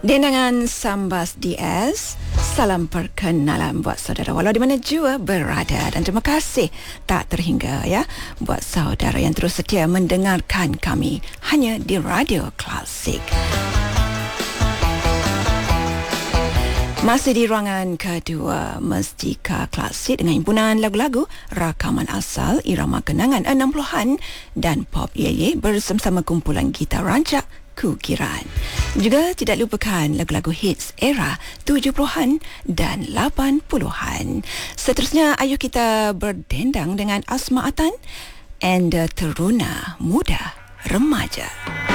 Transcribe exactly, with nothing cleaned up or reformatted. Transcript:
Dendangan Sambas D S, salam perkenalan buat saudara walau di mana jua berada, dan terima kasih tak terhingga ya buat saudara yang terus setia mendengarkan kami hanya di Radio Klasik. Masih di ruangan kedua Mestika Klasik dengan himpunan lagu-lagu rakaman asal irama kenangan enam puluhan dan pop yeye bersama-sama kumpulan gitar rancak Kukiran. Juga tidak lupakan lagu-lagu hits era tujuh puluhan dan lapan puluhan. Seterusnya, ayo kita berdendang dengan Asma Atan and Teruna Muda Remaja.